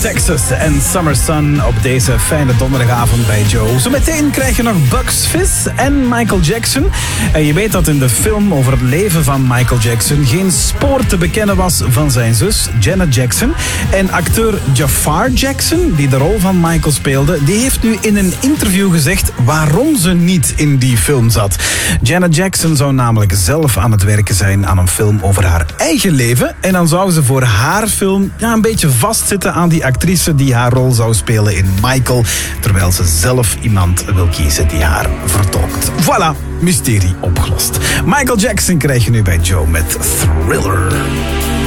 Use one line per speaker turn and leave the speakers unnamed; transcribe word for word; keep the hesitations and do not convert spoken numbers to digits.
Texas en Summer Sun op deze fijne donderdagavond bij Joe. Zometeen krijg je nog Bucks Fizz en Michael Jackson. En je weet dat in de film over het leven van Michael Jackson geen spoor te bekennen was van zijn zus Janet Jackson. En acteur Jafar Jackson, die de rol van Michael speelde, die heeft nu in een interview gezegd waarom ze niet in die film zat. Janet Jackson zou namelijk zelf aan het werken zijn aan een film over haar eigen leven. En dan zou ze voor haar film ja, een beetje vastzitten aan die actrice die haar rol zou spelen in Michael, terwijl ze zelf iemand wil kiezen die haar vertolkt. Voilà, mysterie opgelost. Michael Jackson krijg je nu bij Joe met Thriller.